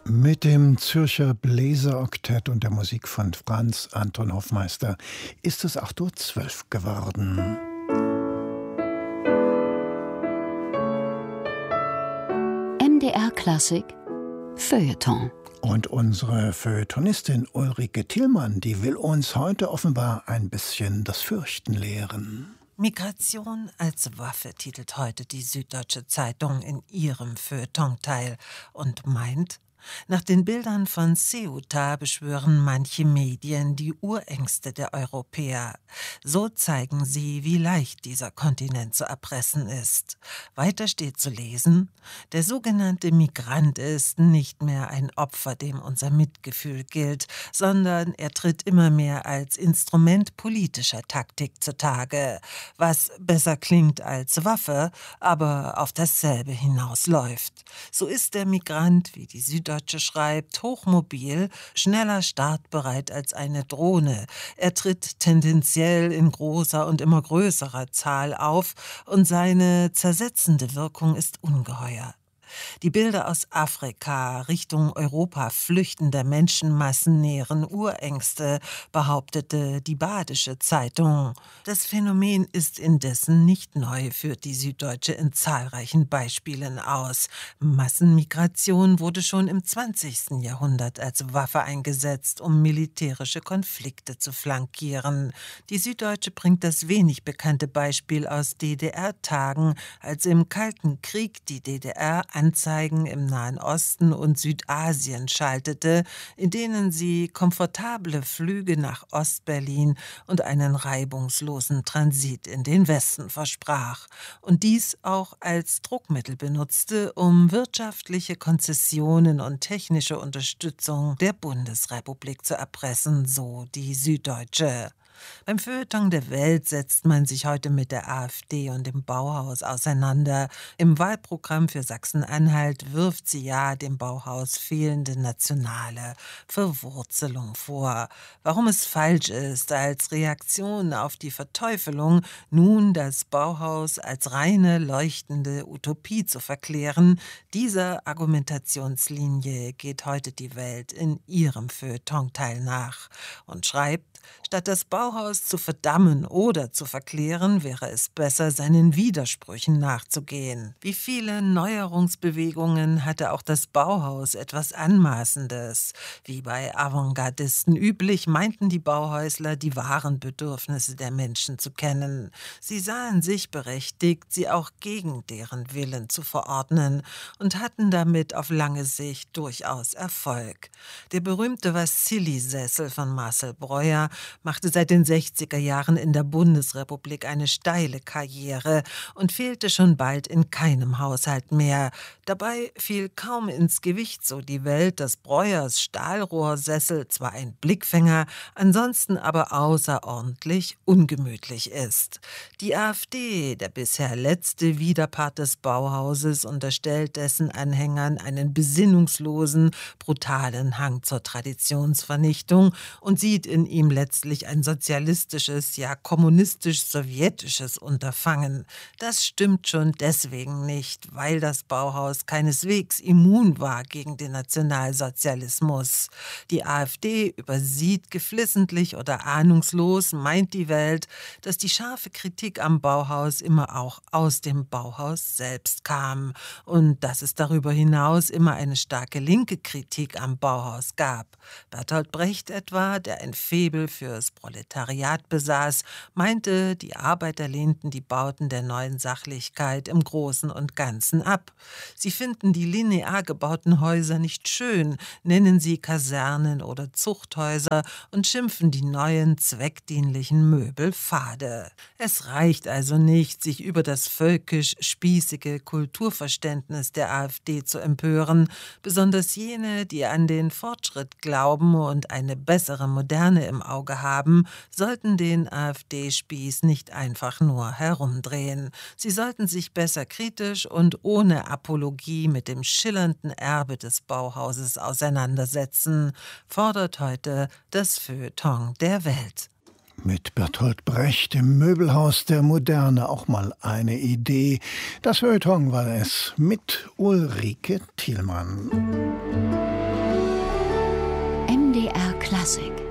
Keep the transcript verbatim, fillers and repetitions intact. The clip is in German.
Mit dem Zürcher Bläseroktett und der Musik von Franz Anton Hoffmeister ist es acht Uhr zwölf geworden. M D R Klassik Feuilleton. Und unsere Feuilletonistin Ulrike Thielmann, die will uns heute offenbar ein bisschen das Fürchten lehren. Migration als Waffe titelt heute die Süddeutsche Zeitung in ihrem Feuilleton-Teil und meint, nach den Bildern von Ceuta beschwören manche Medien die Urängste der Europäer. So zeigen sie, wie leicht dieser Kontinent zu erpressen ist. Weiter steht zu lesen, der sogenannte Migrant ist nicht mehr ein Opfer, dem unser Mitgefühl gilt, sondern er tritt immer mehr als Instrument politischer Taktik zutage, was besser klingt als Waffe, aber auf dasselbe hinausläuft. So ist der Migrant, wie die Süddeutsche Deutsche schreibt, hochmobil, schneller startbereit als eine Drohne. Er tritt tendenziell in großer und immer größerer Zahl auf und seine zersetzende Wirkung ist ungeheuer. Die Bilder aus Afrika Richtung Europa flüchtender Menschenmassen nähren Urängste, behauptete die Badische Zeitung. Das Phänomen ist indessen nicht neu, führt die Süddeutsche in zahlreichen Beispielen aus. Massenmigration wurde schon im zwanzigsten Jahrhundert als Waffe eingesetzt, um militärische Konflikte zu flankieren. Die Süddeutsche bringt das wenig bekannte Beispiel aus D D R-Tagen, als im Kalten Krieg die D D R Anzeigen im Nahen Osten und Südasien schaltete, in denen sie komfortable Flüge nach Ostberlin und einen reibungslosen Transit in den Westen versprach und dies auch als Druckmittel benutzte, um wirtschaftliche Konzessionen und technische Unterstützung der Bundesrepublik zu erpressen, so die Süddeutsche. Beim Feuilleton der Welt setzt man sich heute mit der AfD und dem Bauhaus auseinander. Im Wahlprogramm für Sachsen-Anhalt wirft sie ja dem Bauhaus fehlende nationale Verwurzelung vor. Warum es falsch ist, als Reaktion auf die Verteufelung nun das Bauhaus als reine leuchtende Utopie zu verklären, dieser Argumentationslinie geht heute die Welt in ihrem Feuilleton-Teil nach und schreibt, statt das Bauhaus zu verdammen oder zu verklären, wäre es besser, seinen Widersprüchen nachzugehen. Wie viele Neuerungsbewegungen hatte auch das Bauhaus etwas Anmaßendes. Wie bei Avantgardisten üblich, meinten die Bauhäusler, die wahren Bedürfnisse der Menschen zu kennen. Sie sahen sich berechtigt, sie auch gegen deren Willen zu verordnen und hatten damit auf lange Sicht durchaus Erfolg. Der berühmte Vassili-Sessel von Marcel Breuer machte seit den sechziger Jahren in der Bundesrepublik eine steile Karriere und fehlte schon bald in keinem Haushalt mehr. Dabei fiel kaum ins Gewicht, so die Welt, dass Breuers Stahlrohrsessel zwar ein Blickfänger, ansonsten aber außerordentlich ungemütlich ist. Die AfD, der bisher letzte Widerpart des Bauhauses, unterstellt dessen Anhängern einen besinnungslosen, brutalen Hang zur Traditionsvernichtung und sieht in ihm letztlich ein sozialistisches, ja kommunistisch-sowjetisches Unterfangen. Das stimmt schon deswegen nicht, weil das Bauhaus keineswegs immun war gegen den Nationalsozialismus. Die AfD übersieht geflissentlich oder ahnungslos, meint die Welt, dass die scharfe Kritik am Bauhaus immer auch aus dem Bauhaus selbst kam und dass es darüber hinaus immer eine starke linke Kritik am Bauhaus gab. Bertolt Brecht etwa, der ein Faible fürs Proletariat besaß, meinte, die Arbeiter lehnten die Bauten der neuen Sachlichkeit im Großen und Ganzen ab. Sie finden die linear gebauten Häuser nicht schön, nennen sie Kasernen oder Zuchthäuser und schimpfen die neuen zweckdienlichen Möbel fade. Es reicht also nicht, sich über das völkisch-spießige Kulturverständnis der AfD zu empören, besonders jene, die an den Fortschritt glauben und eine bessere Moderne im Auge haben, sollten den AfD-Spieß nicht einfach nur herumdrehen. Sie sollten sich besser kritisch und ohne Apologie mit dem schillernden Erbe des Bauhauses auseinandersetzen, fordert heute das Feuilleton der Welt. Mit Bertolt Brecht im Möbelhaus der Moderne auch mal eine Idee. Das Feuilleton war es mit Ulrike Thielmann. Klassik.